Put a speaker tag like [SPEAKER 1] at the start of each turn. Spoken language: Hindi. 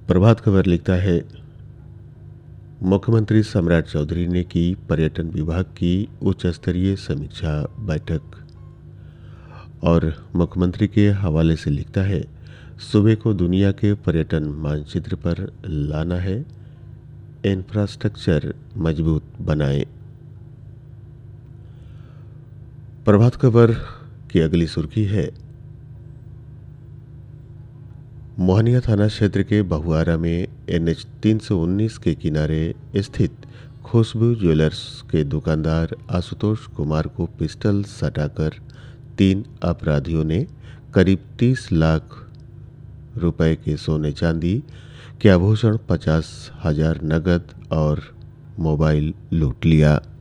[SPEAKER 1] प्रभात खबर लिखता है, मुख्यमंत्री सम्राट चौधरी ने की पर्यटन विभाग की उच्च स्तरीय समीक्षा बैठक। और मुख्यमंत्री के हवाले से लिखता है, सूबे को दुनिया के पर्यटन मानचित्र पर लाना है, इंफ्रास्ट्रक्चर मजबूत बनाए। प्रभात खबर की अगली सुर्खी है, मोहनिया थाना क्षेत्र के बहुआरा में NH 319 के किनारे स्थित खुशबू ज्वेलर्स के दुकानदार आशुतोष कुमार को पिस्टल सटाकर 3 अपराधियों ने करीब 30 लाख रुपए के सोने चांदी के आभूषण, 50,000 नगद और मोबाइल लूट लिया।